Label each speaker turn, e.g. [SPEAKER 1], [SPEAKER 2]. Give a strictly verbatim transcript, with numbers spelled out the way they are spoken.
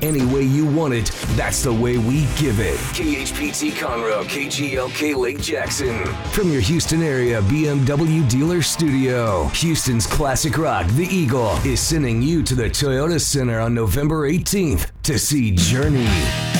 [SPEAKER 1] any way you want it, that's the way we give it. K H P T Conroe, K G L K Lake Jackson. From your Houston area B M W dealer studio, Houston's classic rock, The Eagle, is sending you to the Toyota Center on November eighteenth to see Journey.